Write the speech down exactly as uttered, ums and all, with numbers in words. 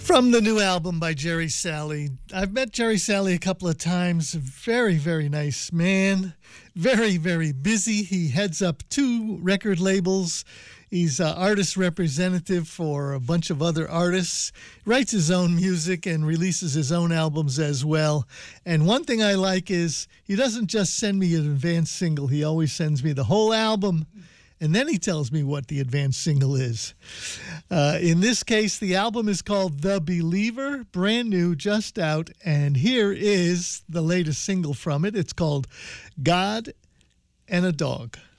From the new album by Jerry Salley. I've met Jerry Salley a couple of times. Very, very nice man. Very, very busy. He heads up two record labels. He's uh, artist representative for a bunch of other artists. Writes his own music and releases his own albums as well. And one thing I like is he doesn't just send me an advanced single. He always sends me the whole album. And then he tells me what the advanced single is. Uh, in this case, the album is called The Believer, brand new, just out. And here is the latest single from it. It's called God and a Dog.